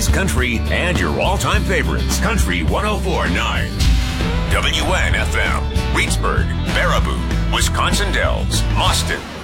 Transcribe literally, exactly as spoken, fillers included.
best country and your all-time favorites. Country one oh four point nine. W N F M. Reedsburg, Baraboo, Wisconsin Dells, Austin,